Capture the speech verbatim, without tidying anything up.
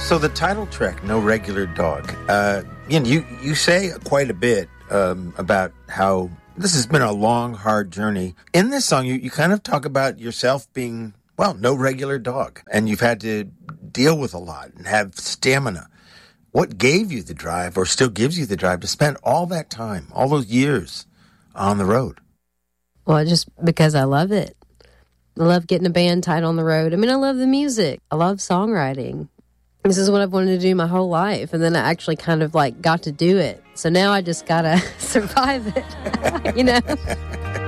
So the title track, No Regular Dog, uh, you know, you, you say quite a bit um, about how this has been a long, hard journey. In this song, you, you kind of talk about yourself being, well, no regular dog, and you've had to deal with a lot and have stamina. What gave you the drive, or still gives you the drive, to spend all that time, all those years on the road? Well, just because I love it. I love getting a band tight on the road. I mean, I love the music. I love songwriting. This is what I've wanted to do my whole life. And then I actually kind of like got to do it. So now I just got to survive it, you know?